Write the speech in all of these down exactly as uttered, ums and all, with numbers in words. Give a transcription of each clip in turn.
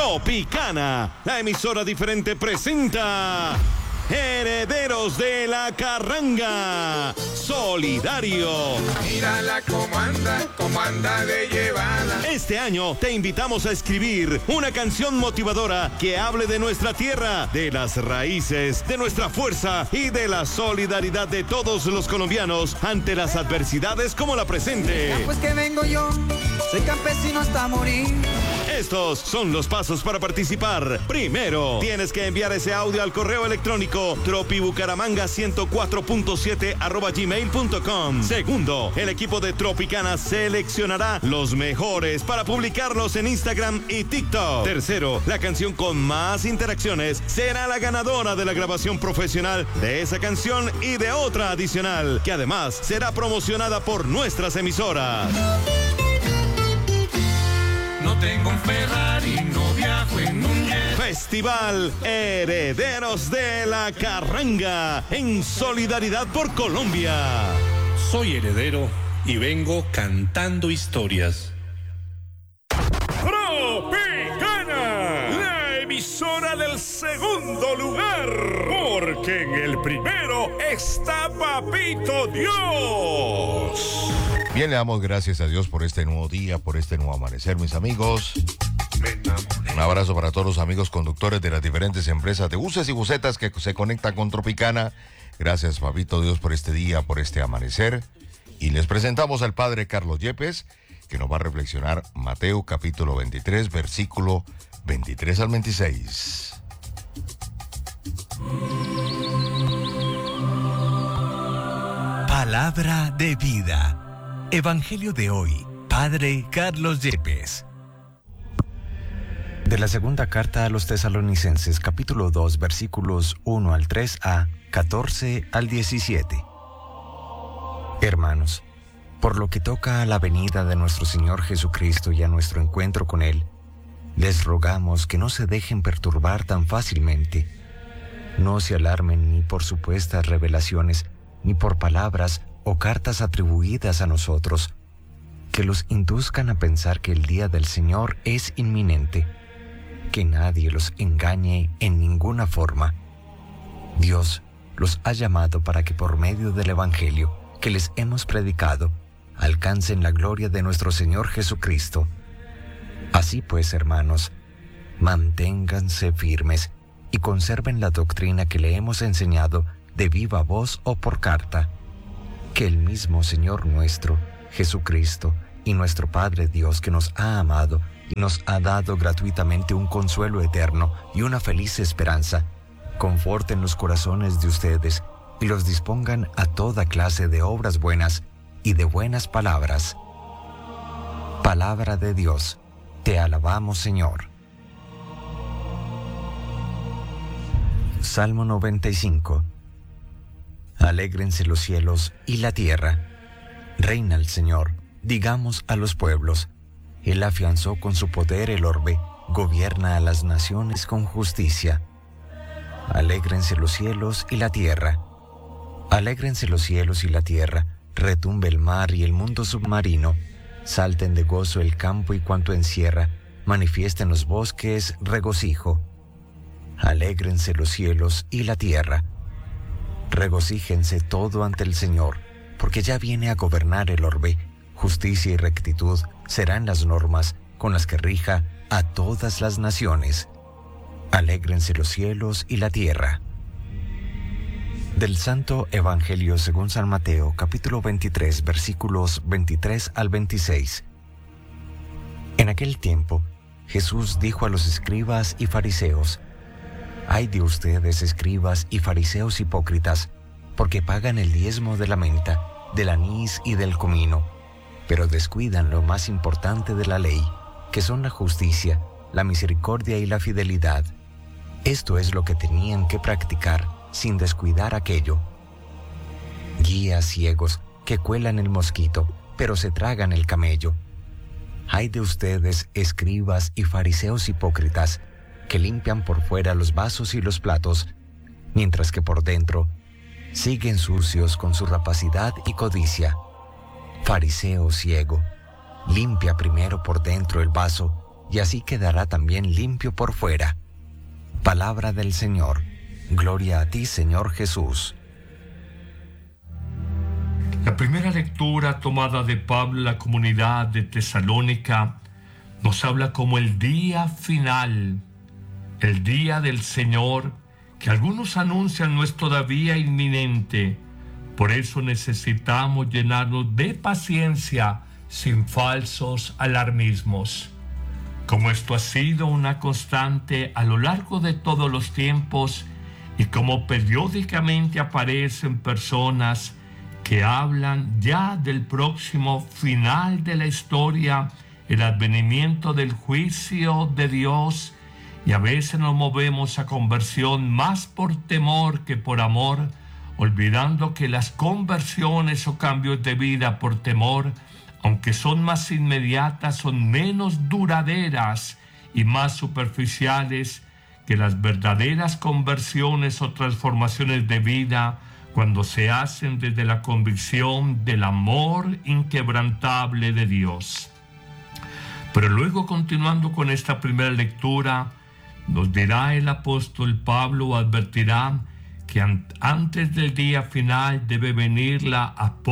Tropicana, la emisora diferente, presenta Herederos de la Carranga, Solidario. Mírala cómo anda, cómo anda de llevada. Este año te invitamos a escribir una canción motivadora que hable de nuestra tierra, de las raíces, de nuestra fuerza y de la solidaridad de todos los colombianos ante las adversidades como la presente. Ya pues que vengo yo, soy campesino hasta morir. Estos son los pasos para participar. Primero, tienes que enviar ese audio al correo electrónico tropibucaramanga ciento cuatro punto siete arroba gmail punto com. Segundo, el equipo de Tropicana seleccionará los mejores para publicarlos en Instagram y TikTok. Tercero, la canción con más interacciones será la ganadora de la grabación profesional de esa canción y de otra adicional, que además será promocionada por nuestras emisoras. No tengo un Ferrari, no viajo en un jet. Festival Herederos de la Carranga, en solidaridad por Colombia. Soy heredero y vengo cantando historias. Tropicana, la emisora del segundo lugar, porque en el primero está Papito Dios. Bien, le damos gracias a Dios por este nuevo día, por este nuevo amanecer, mis amigos. Un abrazo para todos los amigos conductores de las diferentes empresas de buses y busetas que se conectan con Tropicana. Gracias, Papito Dios, por este día, por este amanecer. Y les presentamos al Padre Carlos Yepes, que nos va a reflexionar Mateo capítulo veintitrés, versículo veintitrés al veintiséis. Palabra de vida. Evangelio de hoy, Padre Carlos Yepes. De la segunda carta a los Tesalonicenses, capítulo dos, versículos uno al tres a catorce al diecisiete. Hermanos, por lo que toca a la venida de nuestro Señor Jesucristo y a nuestro encuentro con Él, les rogamos que no se dejen perturbar tan fácilmente. No se alarmen ni por supuestas revelaciones, ni por palabras o cartas atribuidas a nosotros, que los induzcan a pensar que el día del Señor es inminente. Que nadie los engañe en ninguna forma. Dios los ha llamado para que por medio del Evangelio que les hemos predicado, alcancen la gloria de nuestro Señor Jesucristo. Así pues, hermanos, manténganse firmes y conserven la doctrina que le hemos enseñado de viva voz o por carta. Que el mismo Señor nuestro, Jesucristo, y nuestro Padre Dios, que nos ha amado y nos ha dado gratuitamente un consuelo eterno y una feliz esperanza, conforten los corazones de ustedes y los dispongan a toda clase de obras buenas y de buenas palabras. Palabra de Dios, te alabamos, Señor. Salmo noventa y cinco. Alégrense los cielos y la tierra. Reina el Señor, digamos a los pueblos. Él afianzó con su poder el orbe, gobierna a las naciones con justicia. Alégrense los cielos y la tierra. Alégrense los cielos y la tierra, retumbe el mar y el mundo submarino. Salten de gozo el campo y cuanto encierra, manifiesten los bosques regocijo. Alégrense los cielos y la tierra. Regocíjense todo ante el Señor, porque ya viene a gobernar el orbe. Justicia y rectitud serán las normas con las que rija a todas las naciones. Alégrense los cielos y la tierra. Del Santo Evangelio según San Mateo, capítulo veintitrés, versículos veintitrés al veintiséis. En aquel tiempo, Jesús dijo a los escribas y fariseos: «Ay de ustedes, escribas y fariseos hipócritas, porque pagan el diezmo de la menta, del anís y del comino, pero descuidan lo más importante de la ley, que son la justicia, la misericordia y la fidelidad. Esto es lo que tenían que practicar, sin descuidar aquello. Guías ciegos que cuelan el mosquito, pero se tragan el camello. Ay de ustedes, escribas y fariseos hipócritas, que limpian por fuera los vasos y los platos, mientras que por dentro siguen sucios con su rapacidad y codicia. Fariseo ciego, limpia primero por dentro el vaso, y así quedará también limpio por fuera. Palabra del Señor. Gloria a ti, Señor Jesús. La primera lectura tomada de Pablo en la comunidad de Tesalónica nos habla como el día final, el día del Señor, que algunos anuncian no es todavía inminente. Por eso necesitamos llenarnos de paciencia sin falsos alarmismos. Como esto ha sido una constante a lo largo de todos los tiempos y como periódicamente aparecen personas que hablan ya del próximo final de la historia, el advenimiento del juicio de Dios, y a veces nos movemos a conversión más por temor que por amor, olvidando que las conversiones o cambios de vida por temor, aunque son más inmediatas, son menos duraderas y más superficiales que las verdaderas conversiones o transformaciones de vida cuando se hacen desde la convicción del amor inquebrantable de Dios. Pero luego, continuando con esta primera lectura, nos dirá el apóstol Pablo, advertirá que an- antes del día final debe venir la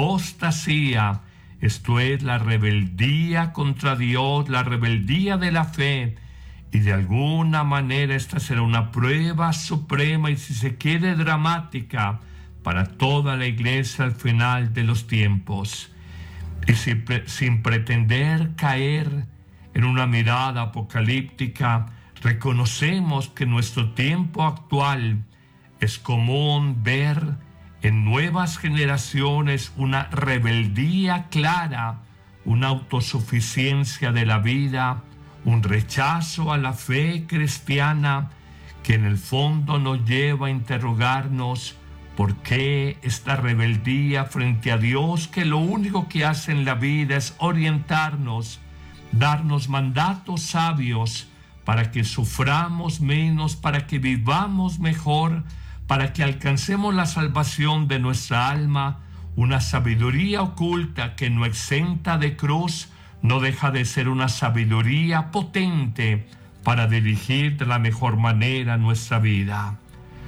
apostasía, esto es, la rebeldía contra Dios, la rebeldía de la fe, y de alguna manera esta será una prueba suprema y, si se quiere, dramática para toda la iglesia al final de los tiempos. Y sin, pre- sin pretender caer en una mirada apocalíptica, reconocemos que en nuestro tiempo actual es común ver en nuevas generaciones una rebeldía clara, una autosuficiencia de la vida, un rechazo a la fe cristiana que en el fondo nos lleva a interrogarnos por qué esta rebeldía frente a Dios, que lo único que hace en la vida es orientarnos, darnos mandatos sabios para que suframos menos, para que vivamos mejor, para que alcancemos la salvación de nuestra alma, una sabiduría oculta que no exenta de cruz, no deja de ser una sabiduría potente para dirigir de la mejor manera nuestra vida.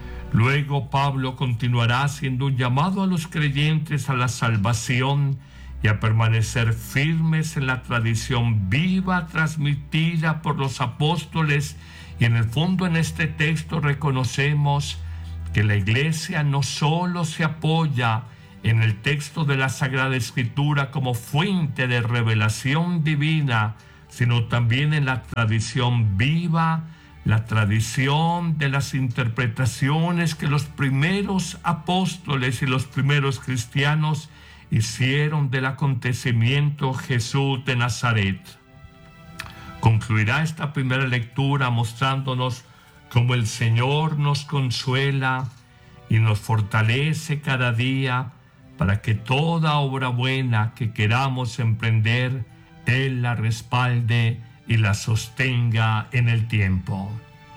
Luego Pablo continuará haciendo un llamado a los creyentes a la salvación y a permanecer firmes en la tradición viva transmitida por los apóstoles, y en el fondo en este texto reconocemos que la iglesia no solo se apoya en el texto de la Sagrada Escritura como fuente de revelación divina, sino también en la tradición viva, la tradición de las interpretaciones que los primeros apóstoles y los primeros cristianos hicieron del acontecimiento Jesús de Nazaret. Concluirá esta primera lectura mostrándonos cómo el Señor nos consuela y nos fortalece cada día para que toda obra buena que queramos emprender, Él la respalde y la sostenga en el tiempo.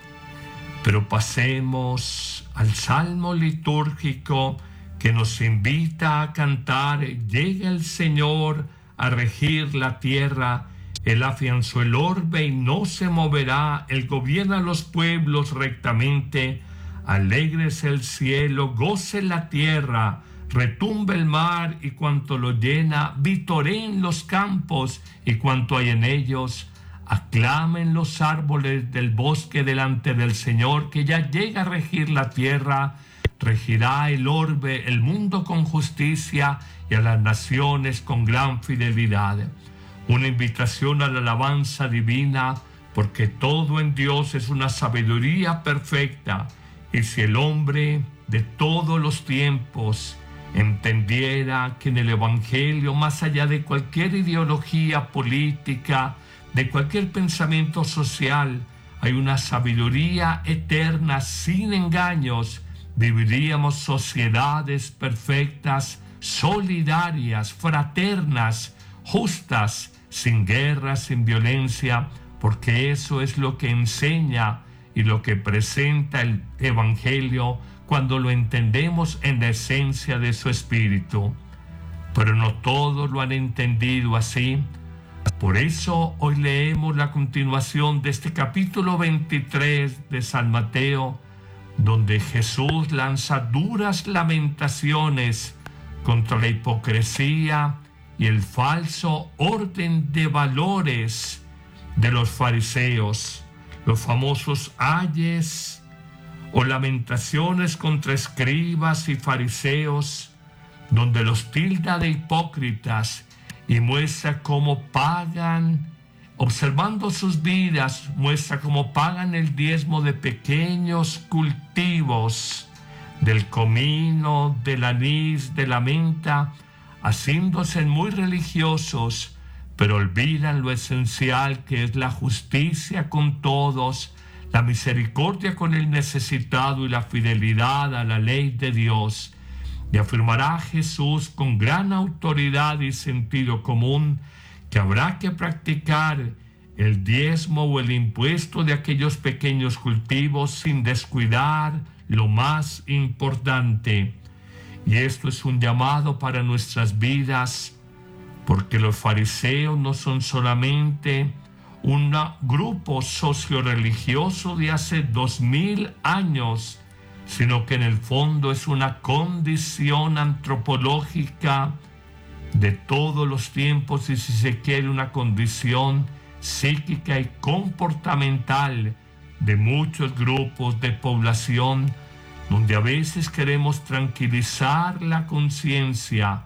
Pero pasemos al salmo litúrgico que nos invita a cantar: llega el Señor a regir la tierra, Él afianzó el orbe y no se moverá, Él gobierna los pueblos rectamente, alegres el cielo, goce la tierra, retumbe el mar y cuanto lo llena, vitoreen los campos y cuanto hay en ellos, aclamen los árboles del bosque delante del Señor, que ya llega a regir la tierra, regirá el orbe, el mundo con justicia y a las naciones con gran fidelidad. Una invitación a la alabanza divina, porque todo en Dios es una sabiduría perfecta, y si el hombre de todos los tiempos entendiera que en el Evangelio, más allá de cualquier ideología política, de cualquier pensamiento social, hay una sabiduría eterna sin engaños, viviríamos sociedades perfectas, solidarias, fraternas, justas, sin guerra, sin violencia, porque eso es lo que enseña y lo que presenta el Evangelio cuando lo entendemos en la esencia de su espíritu. Pero no todos lo han entendido así. Por eso hoy leemos la continuación de este capítulo veintitrés de San Mateo, donde Jesús lanza duras lamentaciones contra la hipocresía y el falso orden de valores de los fariseos, los famosos ayes o lamentaciones contra escribas y fariseos, donde los tilda de hipócritas y muestra cómo pagan, observando sus vidas, muestra cómo pagan el diezmo de pequeños cultivos, del comino, del anís, de la menta, haciéndose muy religiosos, pero olvidan lo esencial que es la justicia con todos, la misericordia con el necesitado y la fidelidad a la ley de Dios. Y afirmará Jesús con gran autoridad y sentido común que habrá que practicar el diezmo o el impuesto de aquellos pequeños cultivos sin descuidar lo más importante. Y esto es un llamado para nuestras vidas, porque los fariseos no son solamente un grupo socio-religioso de hace dos mil años, sino que en el fondo es una condición antropológica de todos los tiempos y, si se quiere, una condición psíquica y comportamental de muchos grupos de población, donde a veces queremos tranquilizar la conciencia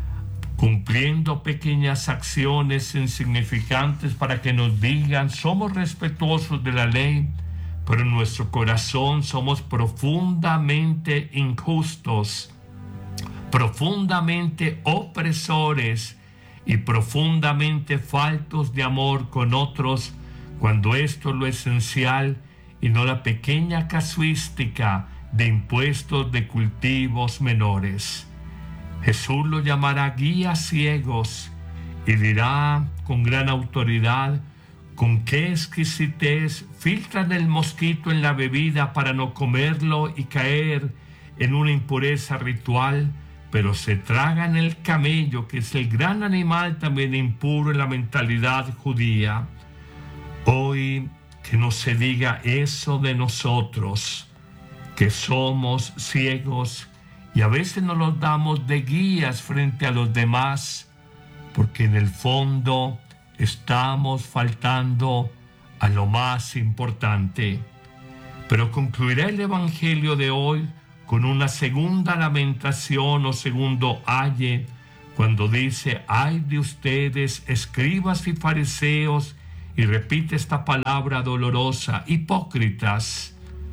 cumpliendo pequeñas acciones insignificantes para que nos digan somos respetuosos de la ley, pero en nuestro corazón somos profundamente injustos, profundamente opresores y profundamente faltos de amor con otros, cuando esto es lo esencial y no la pequeña casuística de impuestos de cultivos menores. Jesús lo llamará guías ciegos y dirá con gran autoridad con qué exquisitez filtran el mosquito en la bebida para no comerlo y caer en una impureza ritual, pero se tragan el camello, que es el gran animal también impuro en la mentalidad judía. Hoy que no se diga eso de nosotros, que somos ciegos y a veces nos los damos de guías frente a los demás, porque en el fondo estamos faltando a lo más importante. Pero concluirá el Evangelio de hoy con una segunda lamentación o segundo aye, cuando dice: ay de ustedes, escribas y fariseos, y repite esta palabra dolorosa, hipócritas.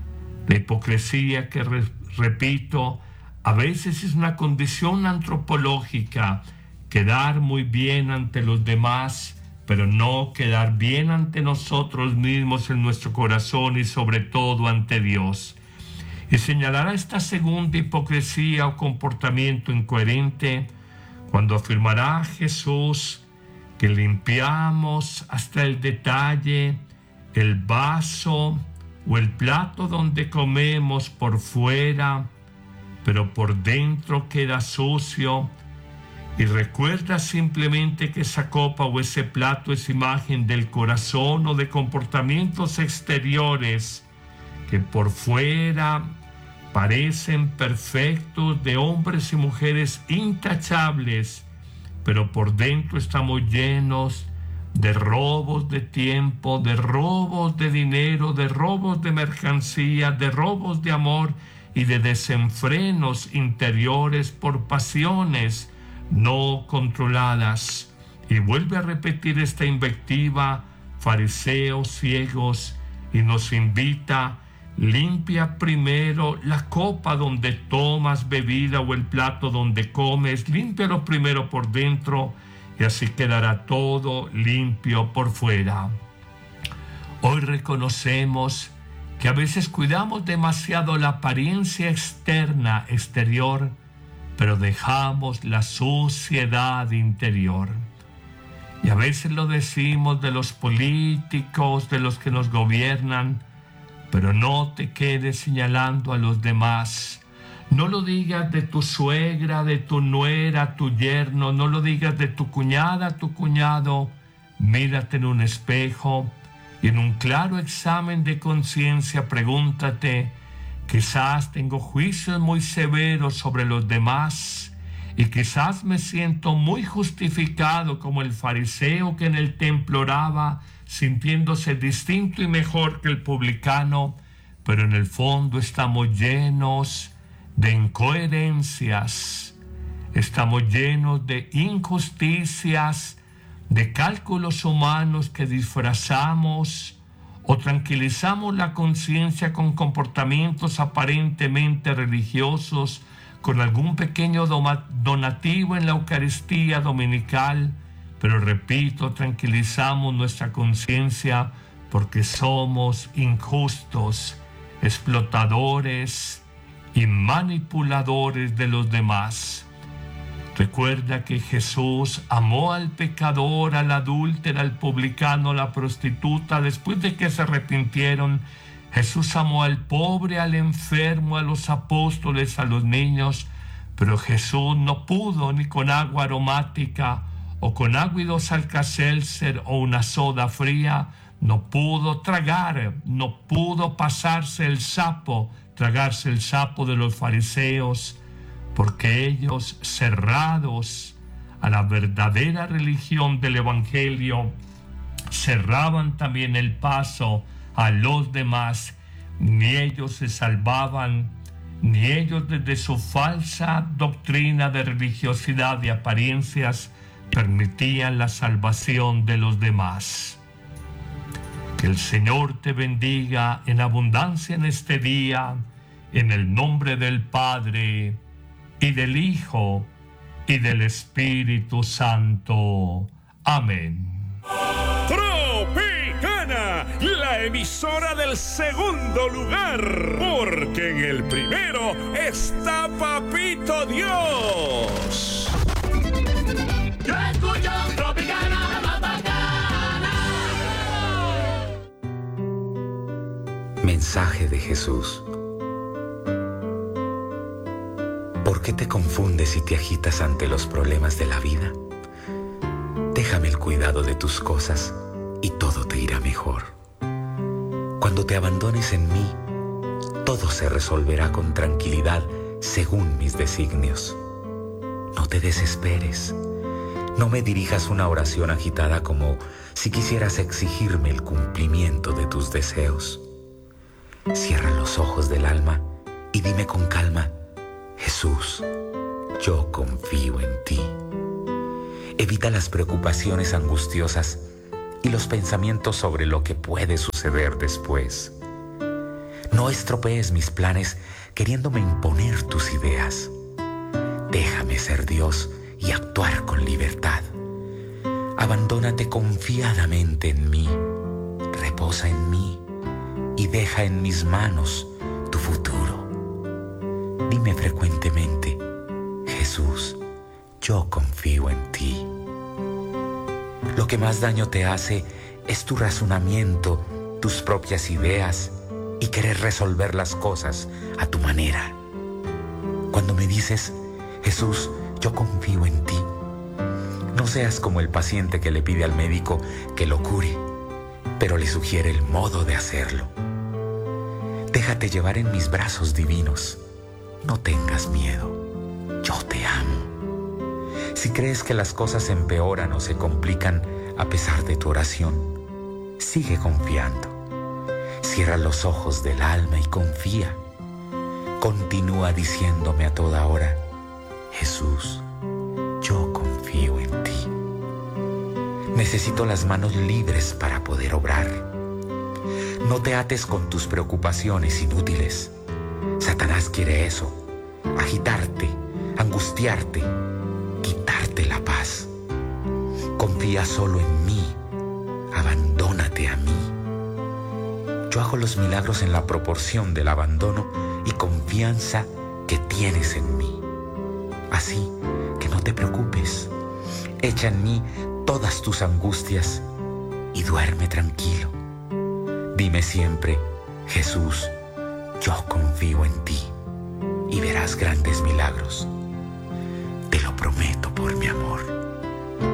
La hipocresía, que re, repito, a veces es una condición antropológica, quedar muy bien ante los demás, pero no quedar bien ante nosotros mismos en nuestro corazón y sobre todo ante Dios. Y señalará esta segunda hipocresía o comportamiento incoherente cuando afirmará Jesús que limpiamos hasta el detalle el vaso o el plato donde comemos por fuera, pero por dentro queda sucio, y recuerda simplemente que esa copa o ese plato es imagen del corazón o de comportamientos exteriores que por fuera parecen perfectos, de hombres y mujeres intachables, pero por dentro estamos llenos de robos de tiempo, de robos de dinero, de robos de mercancía, de robos de amor y de desenfrenos interiores por pasiones no controladas. Y vuelve a repetir esta invectiva, fariseos ciegos, y nos invita: limpia primero la copa donde tomas bebida o el plato donde comes, límpialo primero por dentro, y así quedará todo limpio por fuera. Hoy reconocemos que a veces cuidamos demasiado la apariencia externa, exterior, pero dejamos la suciedad interior. Y a veces lo decimos de los políticos, de los que nos gobiernan, pero no te quedes señalando a los demás. No lo digas de tu suegra, de tu nuera, tu yerno, no lo digas de tu cuñada, tu cuñado, mírate en un espejo y en un claro examen de conciencia pregúntate: quizás tengo juicios muy severos sobre los demás y quizás me siento muy justificado como el fariseo que en el templo oraba, sintiéndose distinto y mejor que el publicano, pero en el fondo estamos llenos de incoherencias, estamos llenos de injusticias, de cálculos humanos que disfrazamos o tranquilizamos la conciencia con comportamientos aparentemente religiosos, con algún pequeño donativo en la Eucaristía dominical, pero repito, tranquilizamos nuestra conciencia porque somos injustos, explotadores y manipuladores de los demás. Recuerda que Jesús amó al pecador, al adúltero, al publicano, a la prostituta. Después de que se arrepintieron, Jesús amó al pobre, al enfermo, a los apóstoles, a los niños. Pero Jesús no pudo ni con agua aromática o con agua y dos Alka-Seltzer o una soda fría, no pudo tragar, no pudo pasarse el sapo, tragarse el sapo de los fariseos, porque ellos, cerrados a la verdadera religión del Evangelio, cerraban también el paso a los demás. Ni ellos se salvaban, ni ellos desde su falsa doctrina de religiosidad y apariencias permitían la salvación de los demás. Que el Señor te bendiga en abundancia en este día, en el nombre del Padre, y del Hijo, y del Espíritu Santo. Amén. Tropicana, la emisora del segundo lugar, porque en el primero está Papito Dios. Yo escucho Tropicana, la más bacana. Mensaje de Jesús. ¿Por qué te confundes y te agitas ante los problemas de la vida? Déjame el cuidado de tus cosas y todo te irá mejor. Cuando te abandones en mí, todo se resolverá con tranquilidad según mis designios. No te desesperes. No me dirijas una oración agitada como si quisieras exigirme el cumplimiento de tus deseos. Cierra los ojos del alma y dime con calma: Jesús, yo confío en ti. Evita las preocupaciones angustiosas y los pensamientos sobre lo que puede suceder después. No estropees mis planes queriéndome imponer tus ideas. Déjame ser Dios y actuar con libertad. Abandónate confiadamente en mí, reposa en mí y deja en mis manos tu futuro. Dime frecuentemente: Jesús, yo confío en ti. Lo que más daño te hace es tu razonamiento, tus propias ideas y querer resolver las cosas a tu manera. Cuando me dices: Jesús, yo confío en ti, no seas como el paciente que le pide al médico que lo cure, pero le sugiere el modo de hacerlo. Déjate llevar en mis brazos divinos. No tengas miedo, yo te amo. Si crees que las cosas empeoran o se complican a pesar de tu oración, sigue confiando. Cierra los ojos del alma y confía. Continúa diciéndome a toda hora: Jesús, yo confío en ti. Necesito las manos libres para poder obrar. No te ates con tus preocupaciones inútiles. Satanás quiere eso: agitarte, angustiarte, quitarte la paz. Confía solo en mí, abandónate a mí. Yo hago los milagros en la proporción del abandono y confianza que tienes en mí. Así que no te preocupes, echa en mí todas tus angustias y duerme tranquilo. Dime siempre: Jesús, yo confío en ti, y verás grandes milagros. Te lo prometo por mi amor.